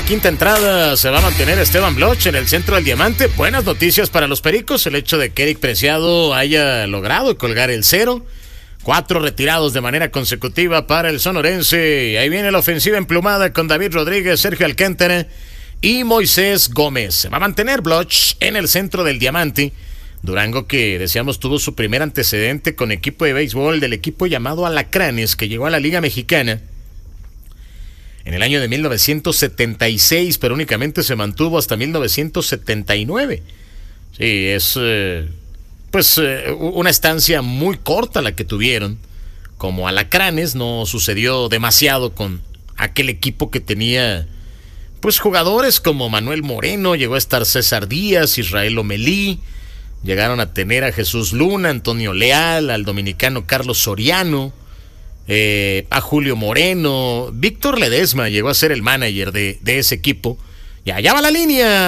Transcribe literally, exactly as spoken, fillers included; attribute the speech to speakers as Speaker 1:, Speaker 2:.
Speaker 1: quinta entrada se va a mantener Esteban Bloch en el centro del diamante. Buenas noticias para los Pericos, el hecho de que Eric Preciado haya logrado colgar el cero. Cuatro retirados de manera consecutiva para el sonorense. Y ahí viene la ofensiva emplumada con David Rodríguez, Sergio Alcántara y Moisés Gómez. Se va a mantener Bloch en el centro del diamante. Durango, que decíamos tuvo su primer antecedente con equipo de béisbol del equipo llamado Alacranes, que llegó a la Liga Mexicana en el año de mil novecientos setenta y seis, pero únicamente se mantuvo hasta mil novecientos setenta y nueve. Sí, es eh, pues eh, una estancia muy corta la que tuvieron como Alacranes. No sucedió demasiado con aquel equipo que tenía pues jugadores como Manuel Moreno, llegó a estar César Díaz, Israel Omelí, llegaron a tener a Jesús Luna, Antonio Leal, al dominicano Carlos Soriano, eh, a Julio Moreno. Víctor Ledesma llegó a ser el manager de, de ese equipo. Y allá va la línea.